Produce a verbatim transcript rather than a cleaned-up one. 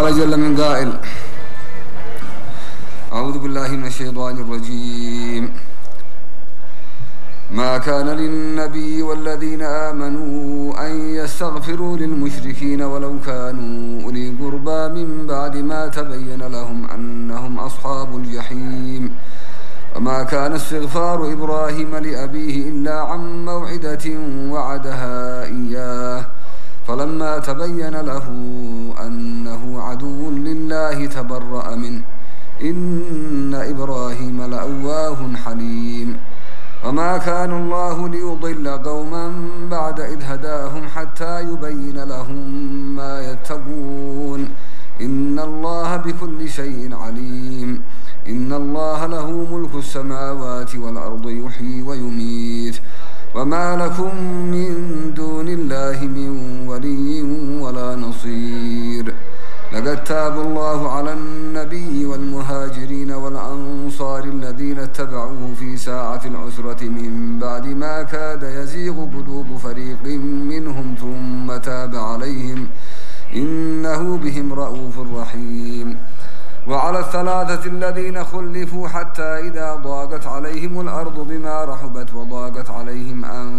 قال جل من قائل: أعوذ بالله من الشيطان الرجيم. ما كان للنبي والذين آمنوا أن يستغفروا للمشركين ولو كانوا أولي قربى من بعد ما تبين لهم أنهم أصحاب الجحيم. وما كان استغفار إبراهيم لأبيه إلا عن موعدة وعدها إياه فلما تبين له أنه عدو لله تبرأ منه إن إبراهيم لأواه حليم. وما كان الله ليضل قوما بعد إذ هداهم حتى يبين لهم ما يتقون إن الله بكل شيء عليم. إن الله له ملك السماوات والأرض يحيي ويميت وما لكم من دون الله من ولي ولا نصير. لقد تاب الله على النبي والمهاجرين والأنصار الذين اتبعوه في ساعة العسرة من بعد ما كاد يزيغ قلوب فريق منهم ثم تاب عليهم إنه بهم رؤوف رحيم. وعلى الثلاثة الذين خلفوا حتى إذا ضاقت عليهم الأرض بما رحبت وضاقت عليهم أنفسهم